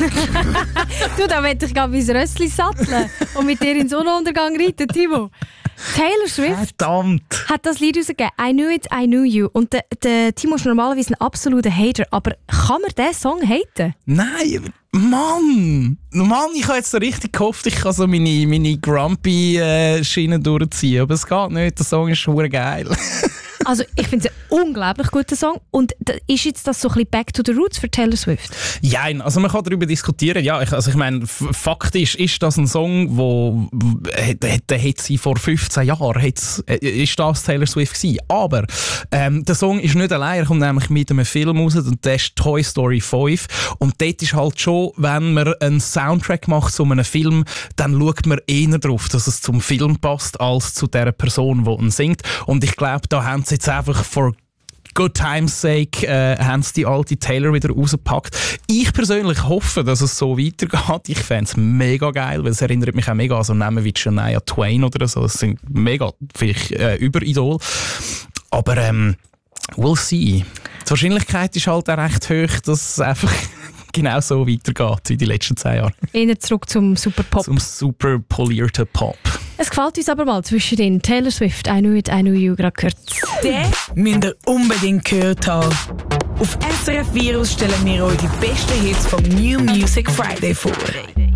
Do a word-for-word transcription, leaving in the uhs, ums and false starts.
Du, da möchte ich gerade mein Rössli satteln und mit dir in den Sonnenuntergang reiten, Timo. Taylor Swift Verdammt. hat das Lied rausgegeben, «I Knew It, I Knew You». Und der, der Timo ist normalerweise ein absoluter Hater, aber kann man diesen Song haten? Nein, Mann! Mann, ich habe jetzt so richtig gehofft, ich kann so meine, meine Grumpy-Schiene äh, durchziehen, aber es geht nicht, der Song ist schon geil. Also ich finde es ein unglaublich guter Song. Und da ist jetzt das so ein bisschen back to the roots für Taylor Swift? Ja, also man kann darüber diskutieren. Ja, ich, also ich meine, faktisch ist das ein Song, wo der hätte sie vor fünfzehn Jahren ist das Taylor Swift gewesen. Aber ähm, der Song ist nicht allein, er kommt nämlich mit einem Film raus und der ist Toy Story fünf. Und dort ist halt schon, wenn man einen Soundtrack macht zu einem Film, dann schaut man eher darauf, dass es zum Film passt, als zu der Person, die ihn singt. Und ich glaube, da haben sie jetzt einfach for good times sake äh, haben sie die alte Taylor wieder rausgepackt. Ich persönlich hoffe, dass es so weitergeht. Ich fände es mega geil, weil es erinnert mich auch mega an so Namen wie Shania Twain oder so. Das sind mega vielleicht äh, Überidol. Aber ähm, we'll see. Die Wahrscheinlichkeit ist halt auch recht hoch, dass es einfach genau so weitergeht wie die letzten zehn Jahre. Eher zurück zum Super Pop. Zum super polierten Pop. Es gefällt uns aber mal zwischen den Taylor Swift, «I Knew It, I Knew You» gerade gehört. Den müsst ihr unbedingt gehört haben. Auf S R F Virus stellen wir euch die besten Hits vom New Music Friday vor.